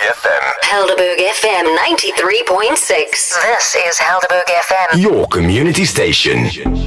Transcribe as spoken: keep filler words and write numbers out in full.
F M. Helderberg F M ninety-three point six. This is Helderberg F M. Your community station.